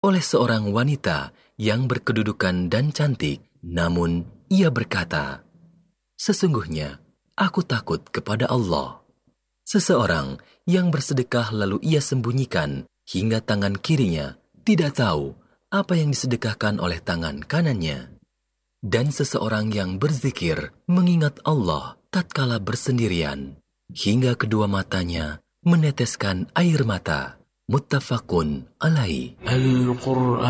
oleh seorang wanita yang berkedudukan dan cantik. Namun ia berkata, "Sesungguhnya aku takut kepada Allah." Seseorang yang bersedekah lalu ia sembunyikan hingga tangan kirinya tidak tahu apa yang disedekahkan oleh tangan kanannya. Dan seseorang yang berzikir mengingat Allah tatkala bersendirian hingga kedua matanya meneteskan air mata. Muttafaqun alaih. Al-Quran